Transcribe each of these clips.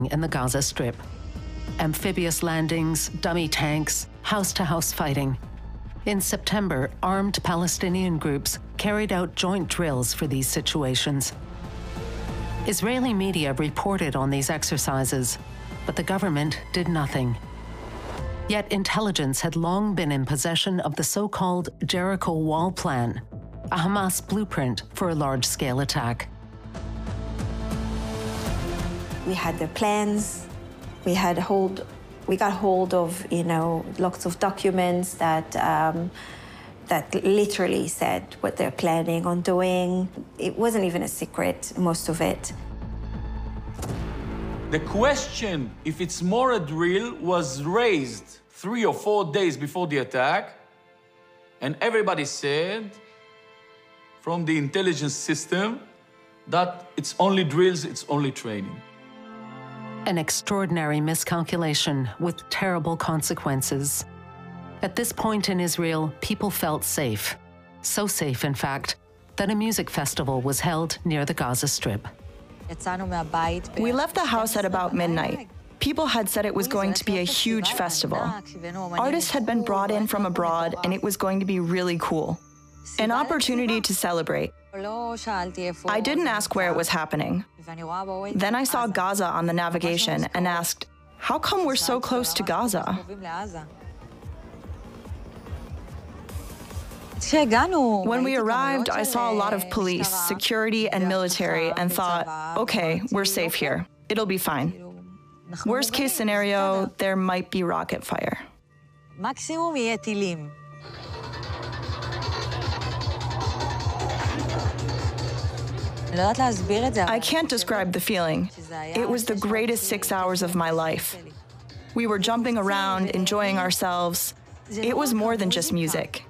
in the Gaza Strip. Amphibious landings, dummy tanks, house-to-house fighting. In September, armed Palestinian groups carried out joint drills for these situations. Israeli media reported on these exercises, but the government did nothing. Yet intelligence had long been in possession of the so-called Jericho Wall Plan, a Hamas blueprint for a large-scale attack. We had their plans. We got hold of, lots of documents that literally said what they're planning on doing. It wasn't even a secret, most of it. The question, if it's more a drill, was raised 3 or 4 days before the attack, and everybody said, from the intelligence system, that it's only drills, it's only training. An extraordinary miscalculation with terrible consequences. At this point in Israel, people felt safe. So safe, in fact, that a music festival was held near the Gaza Strip. We left the house at about midnight. People had said it was going to be a huge festival. Artists had been brought in from abroad, and it was going to be really cool. An opportunity to celebrate. I didn't ask where it was happening. Then I saw Gaza on the navigation and asked, how come we're so close to Gaza? When we arrived, I saw a lot of police, security, and military and thought, okay, we're safe here. It'll be fine. Worst case scenario, there might be rocket fire. I can't describe the feeling. It was the greatest 6 hours of my life. We were jumping around, enjoying ourselves. It was more than just music.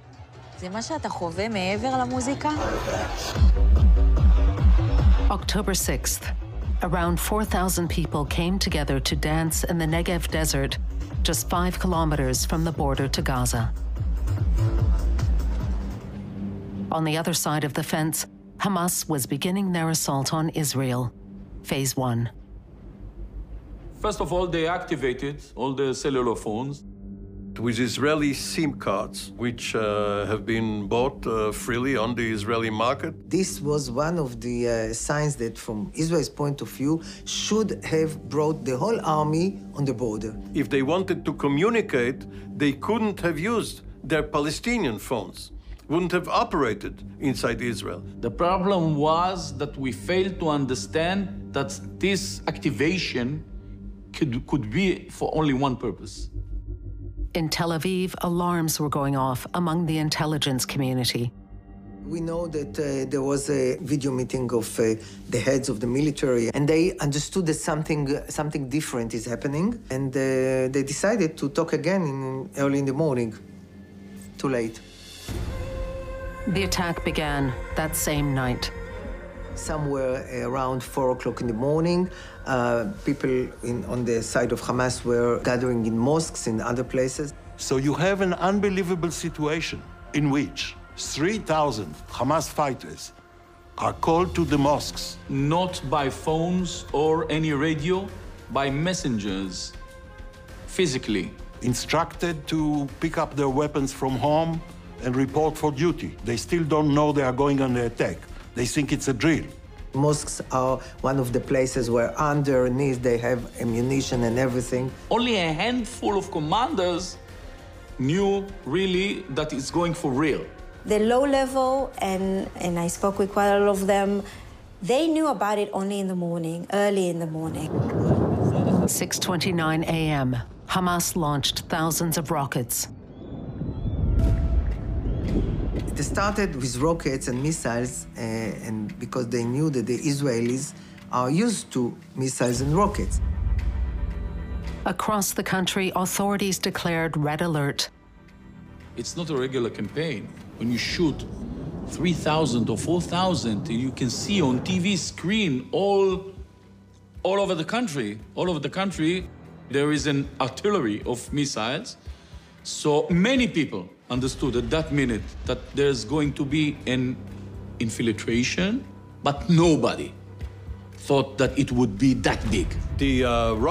October 6th, around 4,000 people came together to dance in the Negev desert, just 5 kilometers from the border to Gaza. On the other side of the fence, Hamas was beginning their assault on Israel, Phase 1. First of all, they activated all the cellular phones. With Israeli SIM cards, which have been bought freely on the Israeli market. This was one of the signs that, from Israel's point of view, should have brought the whole army on the border. If they wanted to communicate, they couldn't have used their Palestinian phones, wouldn't have operated inside Israel. The problem was that we failed to understand that this activation could be for only one purpose. In Tel Aviv, alarms were going off among the intelligence community. We know that there was a video meeting of the heads of the military, and they understood that something different is happening, and they decided to talk again early in the morning. Too late. The attack began that same night. Somewhere around 4 o'clock in the morning, people on the side of Hamas were gathering in mosques and other places. So you have an unbelievable situation in which 3,000 Hamas fighters are called to the mosques. Not by phones or any radio, by messengers, physically. Instructed to pick up their weapons from home and report for duty. They still don't know they are going on the attack. They think it's a drill. Mosques are one of the places where underneath they have ammunition and everything. Only a handful of commanders knew really that it's going for real. The low level, and I spoke with quite a lot of them, they knew about it only in the morning, early in the morning. 6:29 a.m., Hamas launched thousands of rockets. They started with rockets and missiles, and because they knew that the Israelis are used to missiles and rockets. Across the country, authorities declared red alert. It's not a regular campaign. When you shoot 3,000 or 4,000, you can see on TV screen all over the country, there is an artillery of missiles. So many people understood at that minute that there's going to be an infiltration, but nobody thought that it would be that big. The